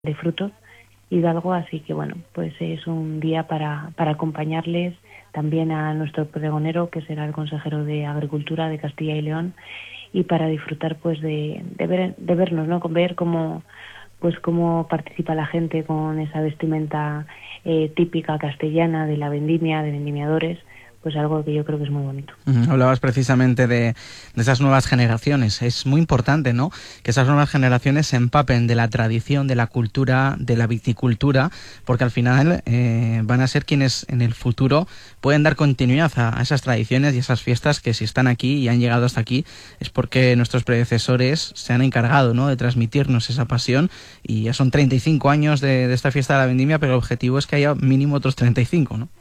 de frutos Hidalgo, así que bueno, pues es un día para acompañarles, también a nuestro pregonero, que será el consejero de Agricultura de Castilla y León, y para disfrutar pues de vernos, ¿no? Con ver cómo participa la gente con esa vestimenta típica castellana de la vendimia, de vendimiadores, pues algo que yo creo que es muy bonito. Hablabas precisamente de esas nuevas generaciones. Es muy importante, ¿no?, que esas nuevas generaciones se empapen de la tradición, de la cultura, de la viticultura, porque al final van a ser quienes en el futuro pueden dar continuidad a esas tradiciones y esas fiestas que, si están aquí y han llegado hasta aquí, es porque nuestros predecesores se han encargado, ¿no?, de transmitirnos esa pasión. Y ya son 35 años de esta fiesta de la vendimia, pero el objetivo es que haya mínimo otros 35, ¿no?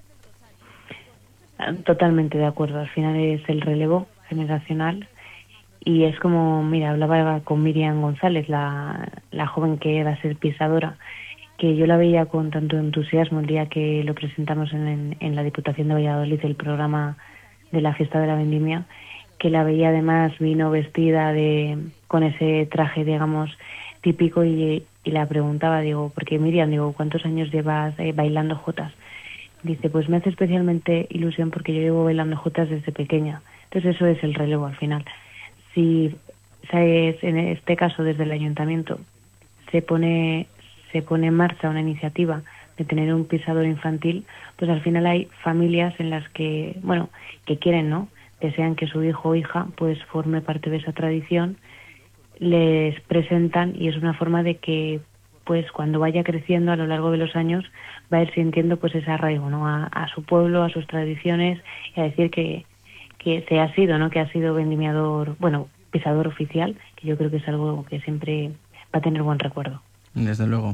Totalmente de acuerdo. Al final es el relevo generacional y es como, mira, hablaba con Miriam González, la joven que va a ser pisadora, que yo la veía con tanto entusiasmo el día que lo presentamos en la Diputación de Valladolid, el programa de la fiesta de la vendimia, que la veía, además vino vestida con ese traje, digamos, típico, y la preguntaba, digo, porque Miriam, digo, ¿cuántos años llevas bailando jotas? Dice, pues me hace especialmente ilusión porque yo llevo bailando jotas desde pequeña. Entonces eso es el relevo al final. Si, ¿sabes?, en este caso desde el ayuntamiento se pone en marcha una iniciativa de tener un pisador infantil, pues al final hay familias en las que, bueno, que quieren, ¿no?, desean que su hijo o hija pues forme parte de esa tradición, les presentan, y es una forma de que pues cuando vaya creciendo a lo largo de los años va a ir sintiendo pues ese arraigo, ¿no?, a su pueblo, a sus tradiciones, y a decir que se ha sido, ¿no?, que ha sido vendimiador, bueno, pisador oficial, que yo creo que es algo que siempre va a tener buen recuerdo. Desde luego.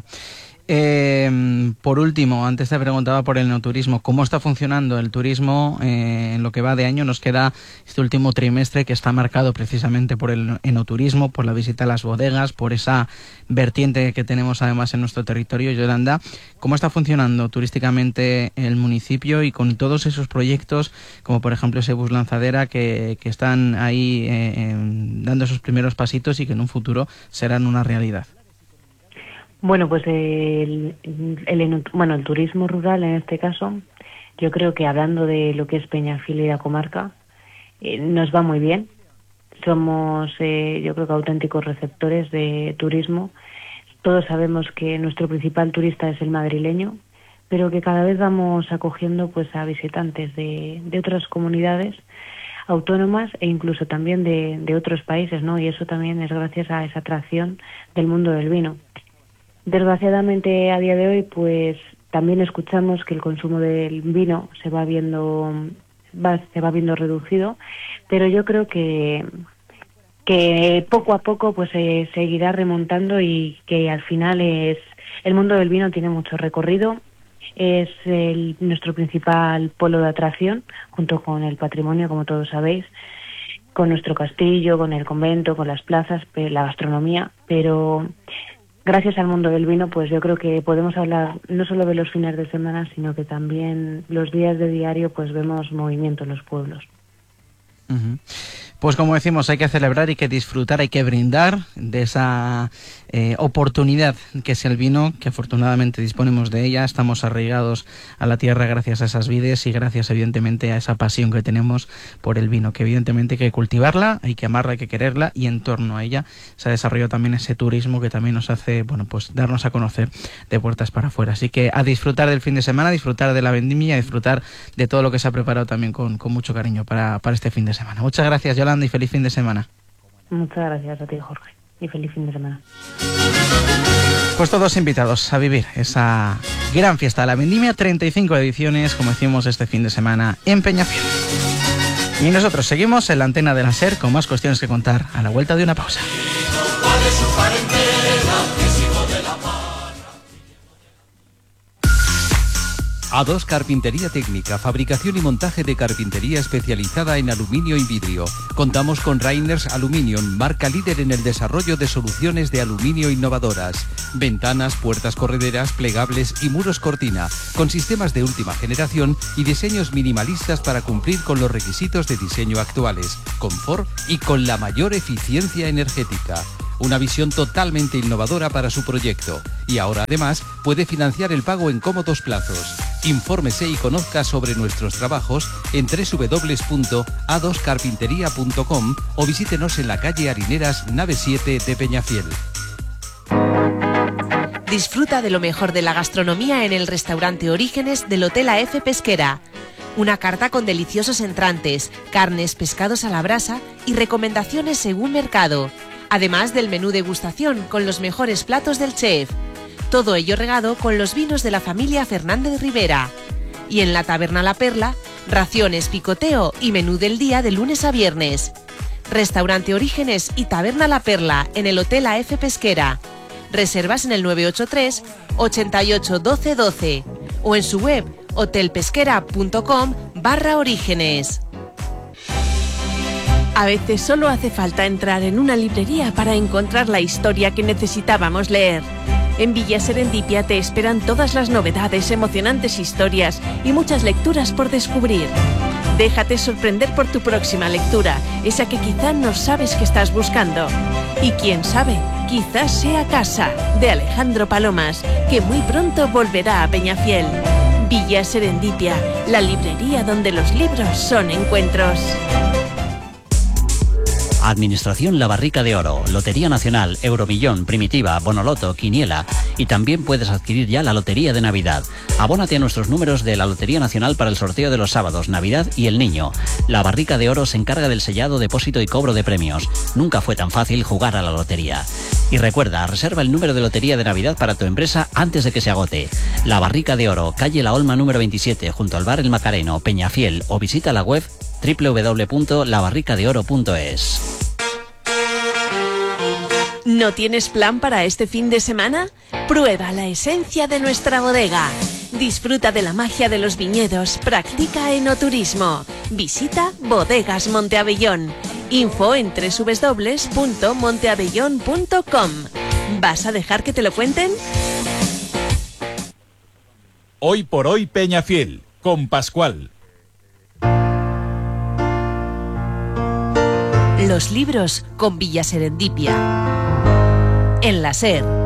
Por último, antes te preguntaba por el enoturismo. ¿Cómo está funcionando el turismo en lo que va de año? Nos queda este último trimestre que está marcado precisamente por el enoturismo, por la visita a las bodegas, por esa vertiente que tenemos además en nuestro territorio. Yolanda, ¿cómo está funcionando turísticamente el municipio y con todos esos proyectos, como por ejemplo ese bus lanzadera que están ahí dando esos primeros pasitos y que en un futuro serán una realidad? Bueno, pues el turismo rural en este caso, yo creo que, hablando de lo que es Peñafiel y la comarca, nos va muy bien. Somos, yo creo que, auténticos receptores de turismo. Todos sabemos que nuestro principal turista es el madrileño, pero que cada vez vamos acogiendo pues a visitantes de otras comunidades autónomas e incluso también de otros países, ¿no? Y eso también es gracias a esa atracción del mundo del vino. Desgraciadamente, a día de hoy, pues también escuchamos que el consumo del vino se va viendo reducido, pero yo creo que poco a poco pues se seguirá remontando, y que al final el mundo del vino tiene mucho recorrido. Es nuestro principal polo de atracción, junto con el patrimonio, como todos sabéis, con nuestro castillo, con el convento, con las plazas, la gastronomía, pero gracias al mundo del vino, pues yo creo que podemos hablar no solo de los fines de semana, sino que también los días de diario pues vemos movimiento en los pueblos. Uh-huh. Pues como decimos, hay que celebrar, hay que disfrutar, hay que brindar de esa oportunidad que es el vino, que afortunadamente disponemos de ella. Estamos arraigados a la tierra gracias a esas vides y gracias evidentemente a esa pasión que tenemos por el vino, que evidentemente hay que cultivarla, hay que amarla, hay que quererla, y en torno a ella se ha desarrollado también ese turismo que también nos hace, bueno, pues darnos a conocer de puertas para afuera. Así que a disfrutar del fin de semana, a disfrutar de la vendimia, a disfrutar de todo lo que se ha preparado también con mucho cariño para este fin de semana. Muchas gracias, Yolanda, y feliz fin de semana. Muchas gracias a ti, Jorge, y feliz fin de semana. Pues todos invitados a vivir esa gran fiesta de la vendimia, 35 ediciones, como decimos, este fin de semana en Peñafiel. Y nosotros seguimos en la antena de la SER con más cuestiones que contar a la vuelta de una pausa. A2 Carpintería Técnica, fabricación y montaje de carpintería especializada en aluminio y vidrio. Contamos con Rainers Aluminium, marca líder en el desarrollo de soluciones de aluminio innovadoras. Ventanas, puertas correderas, plegables y muros cortina, con sistemas de última generación y diseños minimalistas para cumplir con los requisitos de diseño actuales, confort y con la mayor eficiencia energética. una visión totalmente innovadora para su proyecto. Y ahora además puede financiar el pago en cómodos plazos. Infórmese y conozca sobre nuestros trabajos en www.a2carpintería.com o visítenos en la calle Harineras, nave 7 de Peñafiel. Disfruta de lo mejor de la gastronomía en el restaurante Orígenes del Hotel AF Pesquera. Una carta con deliciosos entrantes, carnes, pescados a la brasa y recomendaciones según mercado. Además del menú degustación con los mejores platos del chef. Todo ello regado con los vinos de la familia Fernández Rivera. Y en la Taberna La Perla, raciones, picoteo y menú del día de lunes a viernes. Restaurante Orígenes y Taberna La Perla en el Hotel AF Pesquera. Reservas en el 983 88 12 12 o en su web hotelpesquera.com/orígenes. A veces solo hace falta entrar en una librería para encontrar la historia que necesitábamos leer. En Villa Serendipia te esperan todas las novedades, emocionantes historias y muchas lecturas por descubrir. Déjate sorprender por tu próxima lectura, esa que quizá no sabes que estás buscando. Y quién sabe, quizás sea Casa, de Alejandro Palomas, que muy pronto volverá a Peñafiel. Villa Serendipia, la librería donde los libros son encuentros. Administración La Barrica de Oro, Lotería Nacional, Euromillón, Primitiva, Bonoloto, Quiniela, y también puedes adquirir ya la Lotería de Navidad. Abónate a nuestros números de la Lotería Nacional para el sorteo de los sábados, Navidad y el Niño. La Barrica de Oro se encarga del sellado, depósito y cobro de premios. Nunca fue tan fácil jugar a la lotería. Y recuerda, reserva el número de Lotería de Navidad para tu empresa antes de que se agote. La Barrica de Oro, calle La Olma número 27, junto al bar El Macareno, Peñafiel, o visita la web www.labarricadeoro.es. ¿No tienes plan para este fin de semana? Prueba la esencia de nuestra bodega. Disfruta de la magia de los viñedos, practica enoturismo. Visita Bodegas Monteabellón. Info en www.monteabellón.com. ¿Vas a dejar que te lo cuenten? Hoy por hoy Peñafiel, con Pascual. Los libros con Villa Serendipia. En la SER.